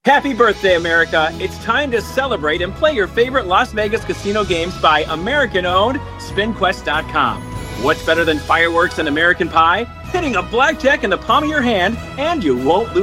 Happy birthday, America. It's time to celebrate and play your favorite Las Vegas casino games by American-owned SpinQuest.com. What's better than fireworks and American pie? Hitting a blackjack in the palm of your hand, and you won't lose